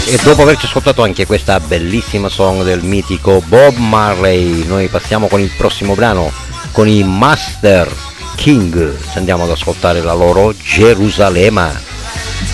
E dopo averci ascoltato anche questa bellissima song del mitico Bob Marley, noi passiamo con il prossimo brano, con i Master King. Ci andiamo ad ascoltare la loro Gerusalemme.